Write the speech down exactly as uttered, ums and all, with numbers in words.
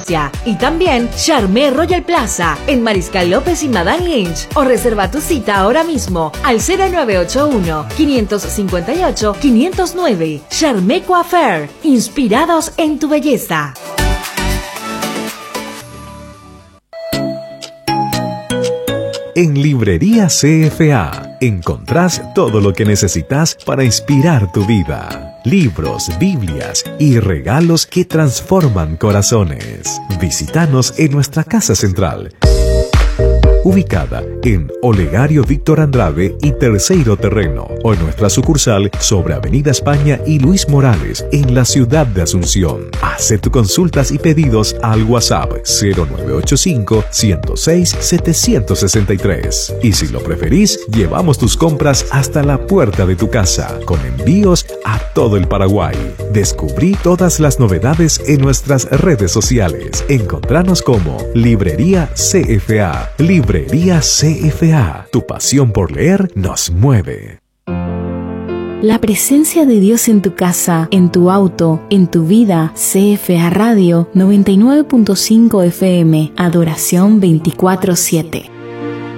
Francia. Y también Charmé Royal Plaza en Mariscal López y Madame Lynch. O reserva tu cita ahora mismo al cero nueve ocho uno, cinco cinco ocho, cinco cero nueve. Charmé Coiffeur, inspirados en tu belleza. En Librería C F A encontrás todo lo que necesitas para inspirar tu vida. Libros, Biblias y regalos que transforman corazones. Visítanos en nuestra casa central, ubicada en Olegario Víctor Andrade y Terceiro Terreno, o en nuestra sucursal sobre Avenida España y Luis Morales, en la ciudad de Asunción. Haz tus consultas y pedidos al WhatsApp cero nueve ocho cinco, ciento seis, setecientos sesenta y tres. Y si lo preferís, llevamos tus compras hasta la puerta de tu casa, con envíos a todo el Paraguay. Descubrí todas las novedades en nuestras redes sociales. Encontranos como Librería C F A. Librería C F A. Tu pasión por leer nos mueve. La presencia de Dios en tu casa, en tu auto, en tu vida. C F A Radio noventa y nueve punto cinco F M. Adoración veinticuatro siete.